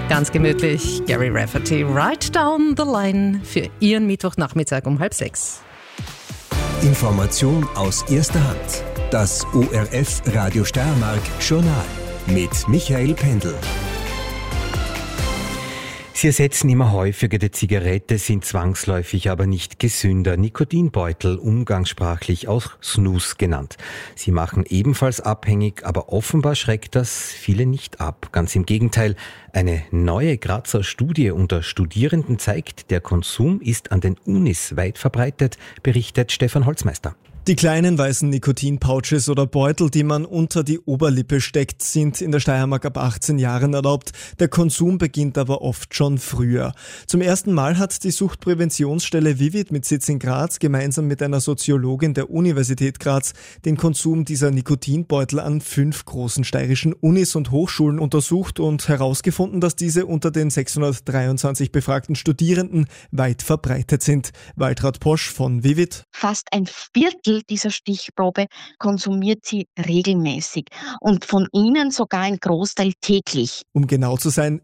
Ganz gemütlich, Gary Rafferty, Right Down the Line für Ihren Mittwochnachmittag um 5:30. Information aus erster Hand. Das ORF Radio Steiermark Journal mit Michael Pendl. Sie ersetzen immer häufiger die Zigarette, sind zwangsläufig aber nicht gesünder. Nikotinbeutel, umgangssprachlich auch Snus genannt. Sie machen ebenfalls abhängig, aber offenbar schreckt das viele nicht ab. Ganz im Gegenteil, eine neue Grazer Studie unter Studierenden zeigt, der Konsum ist an den Unis weit verbreitet, berichtet Stefan Holzmeister. Die kleinen weißen Nikotinpouches oder Beutel, die man unter die Oberlippe steckt, sind in der Steiermark ab 18 Jahren erlaubt. Der Konsum beginnt aber oft schon früher. Zum ersten Mal hat die Suchtpräventionsstelle Vivid mit Sitz in Graz gemeinsam mit einer Soziologin der Universität Graz den Konsum dieser Nikotinbeutel an 5 großen steirischen Unis und Hochschulen untersucht und herausgefunden, dass diese unter den 623 befragten Studierenden weit verbreitet sind. Waltraud Posch von Vivid. Fast ein Viertel dieser Stichprobe konsumiert sie regelmäßig und von ihnen sogar ein Großteil täglich. Um genau zu sein,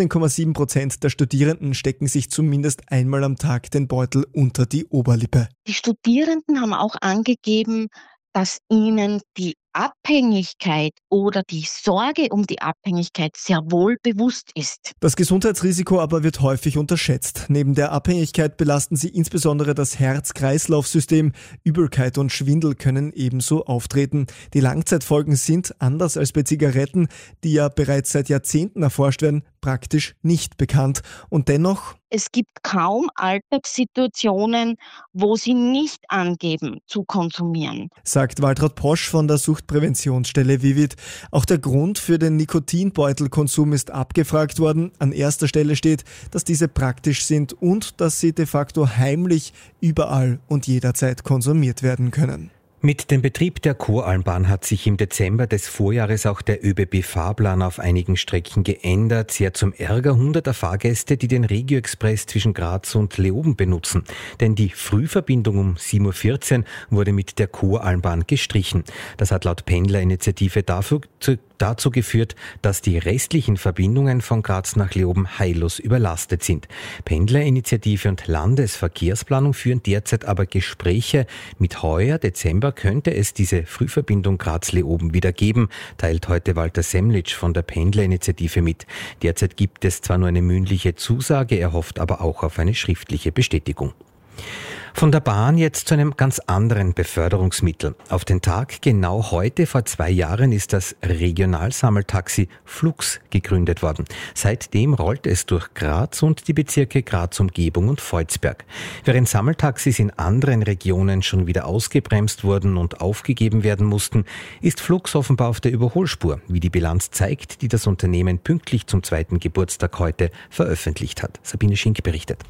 17,7% der Studierenden stecken sich zumindest einmal am Tag den Beutel unter die Oberlippe. Die Studierenden haben auch angegeben, dass ihnen die Abhängigkeit oder die Sorge um die Abhängigkeit sehr wohl bewusst ist. Das Gesundheitsrisiko aber wird häufig unterschätzt. Neben der Abhängigkeit belasten sie insbesondere das Herz-Kreislauf-System. Übelkeit und Schwindel können ebenso auftreten. Die Langzeitfolgen sind, anders als bei Zigaretten, die ja bereits seit Jahrzehnten erforscht werden, praktisch nicht bekannt. Und dennoch: Es gibt kaum Alltagssituationen, wo sie nicht angeben zu konsumieren, sagt Waltraud Posch von der Suchtpräventionsstelle Vivid. Auch der Grund für den Nikotinbeutelkonsum ist abgefragt worden. An erster Stelle steht, dass diese praktisch sind und dass sie de facto heimlich überall und jederzeit konsumiert werden können. Mit dem Betrieb der Choralmbahn hat sich im Dezember des Vorjahres auch der ÖBB-Fahrplan auf einigen Strecken geändert, sehr zum Ärger hunderter Fahrgäste, die den Regio-Express zwischen Graz und Leoben benutzen. Denn die Frühverbindung um 7:14 Uhr wurde mit der Choralmbahn gestrichen. Das hat laut Pendlerinitiative dazu geführt, dass die restlichen Verbindungen von Graz nach Leoben heillos überlastet sind. Pendlerinitiative und Landesverkehrsplanung führen derzeit aber Gespräche. Mit heuer Dezember könnte es diese Frühverbindung Graz-Leoben wieder geben, teilt heute Walter Semlitsch von der Pendlerinitiative mit. Derzeit gibt es zwar nur eine mündliche Zusage, er hofft aber auch auf eine schriftliche Bestätigung. Von der Bahn jetzt zu einem ganz anderen Beförderungsmittel. Auf den Tag genau heute vor 2 Jahren ist das Regionalsammeltaxi Flux gegründet worden. Seitdem rollt es durch Graz und die Bezirke Graz-Umgebung und Volzberg. Während Sammeltaxis in anderen Regionen schon wieder ausgebremst wurden und aufgegeben werden mussten, ist Flux offenbar auf der Überholspur, wie die Bilanz zeigt, die das Unternehmen pünktlich zum 2. Geburtstag heute veröffentlicht hat. Sabine Schink berichtet.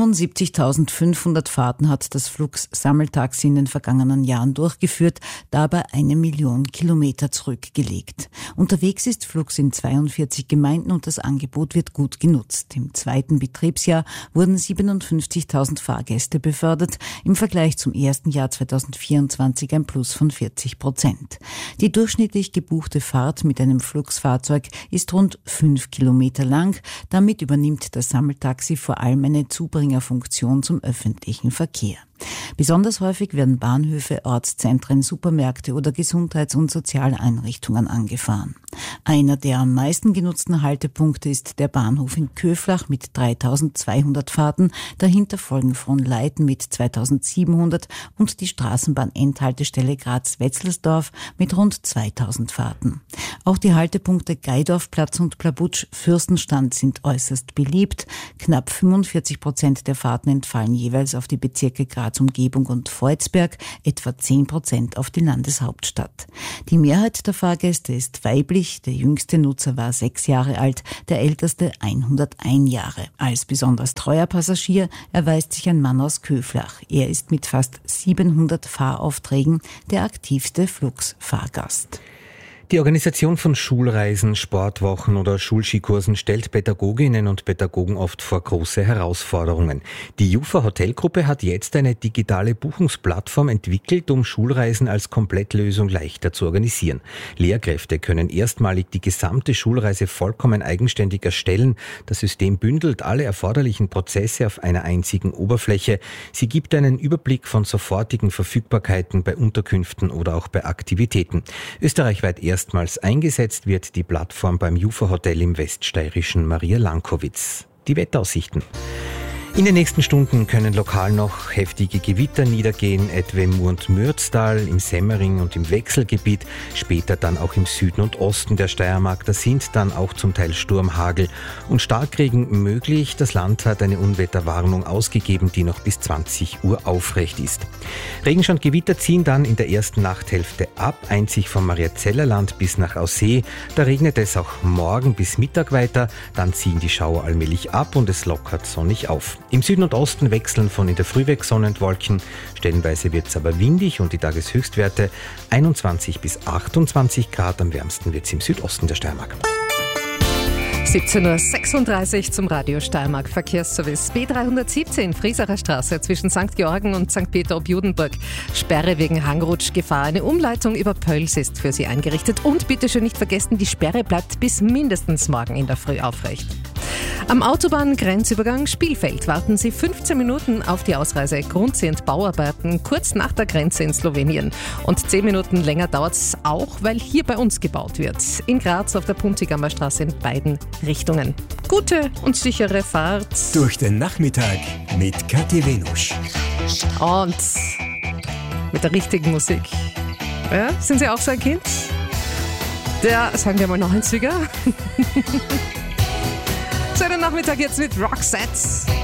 75.500 Fahrten hat das Flux-Sammeltaxi in den vergangenen Jahren durchgeführt, dabei 1 Million Kilometer zurückgelegt. Unterwegs ist Flux in 42 Gemeinden und das Angebot wird gut genutzt. Im 2. Betriebsjahr wurden 57.000 Fahrgäste befördert, im Vergleich zum ersten Jahr 2024 ein Plus von 40%. Die durchschnittlich gebuchte Fahrt mit einem Flux-Fahrzeug ist rund 5 Kilometer lang. Damit übernimmt das Sammeltaxi vor allem eine Zubringerfunktion zum öffentlichen Verkehr. Besonders häufig werden Bahnhöfe, Ortszentren, Supermärkte oder Gesundheits- und Sozialeinrichtungen angefahren. Einer der am meisten genutzten Haltepunkte ist der Bahnhof in Köflach mit 3.200 Fahrten, dahinter folgen Fronleiten mit 2.700 und die Straßenbahn-Endhaltestelle Graz-Wetzelsdorf mit rund 2.000 Fahrten. Auch die Haltepunkte Gaidorfplatz und Plabutsch-Fürstenstand sind äußerst beliebt. Knapp 45% der Fahrten entfallen jeweils auf die Bezirke Graz-Umgebung und Volzberg, etwa 10% auf die Landeshauptstadt. Die Mehrheit der Fahrgäste ist weiblich, der jüngste Nutzer war 6 Jahre alt, der älteste 101 Jahre. Als besonders treuer Passagier erweist sich ein Mann aus Köflach. Er ist mit fast 700 Fahraufträgen der aktivste Flux-Fahrgast. Die Organisation von Schulreisen, Sportwochen oder Schulskikursen stellt Pädagoginnen und Pädagogen oft vor große Herausforderungen. Die Jufa Hotelgruppe hat jetzt eine digitale Buchungsplattform entwickelt, um Schulreisen als Komplettlösung leichter zu organisieren. Lehrkräfte können erstmalig die gesamte Schulreise vollkommen eigenständig erstellen. Das System bündelt alle erforderlichen Prozesse auf einer einzigen Oberfläche. Sie gibt einen Überblick von sofortigen Verfügbarkeiten bei Unterkünften oder auch bei Aktivitäten. Österreichweit erstmals eingesetzt wird die Plattform beim Jufa Hotel im weststeirischen Maria Lankowitz. Die Wetteraussichten. In den nächsten Stunden können lokal noch heftige Gewitter niedergehen, etwa im Mur- und Mürztal, im Semmering und im Wechselgebiet, später dann auch im Süden und Osten der Steiermark. Da sind dann auch zum Teil Sturm, Hagel und Starkregen möglich. Das Land hat eine Unwetterwarnung ausgegeben, die noch bis 20 Uhr aufrecht ist. Regenschauer und Gewitter ziehen dann in der ersten Nachthälfte ab, einzig vom Mariazellerland bis nach Aussee. Da regnet es auch morgen bis Mittag weiter, dann ziehen die Schauer allmählich ab und es lockert sonnig auf. Im Süden und Osten wechseln von in der Früh weg Sonne und Wolken. Stellenweise wird es aber windig und die Tageshöchstwerte 21 bis 28 Grad. Am wärmsten wird es im Südosten der Steiermark. 17.36 Uhr zum Radio Steiermark Verkehrsservice. B317 Friesacher Straße zwischen St. Georgen und St. Peter ob Judenburg. Sperre wegen Hangrutschgefahr. Eine Umleitung über Pöls ist für Sie eingerichtet. Und bitte schön nicht vergessen, die Sperre bleibt bis mindestens morgen in der Früh aufrecht. Am Autobahngrenzübergang Spielfeld warten Sie 15 Minuten auf die Ausreise. Grundziehend Bauarbeiten kurz nach der Grenze in Slowenien. Und 10 Minuten länger dauert es auch, weil hier bei uns gebaut wird. In Graz auf der Puntigammer Straße in beiden Richtungen. Gute und sichere Fahrt. Durch den Nachmittag mit Kathi Venusch. Und mit der richtigen Musik. Ja, sind Sie auch so ein Kind? Der, sagen wir mal, 90er. Schönen Nachmittag jetzt mit Roxette.